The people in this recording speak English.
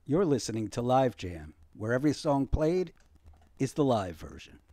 You're listening to Live Jam, where every song played is the live version.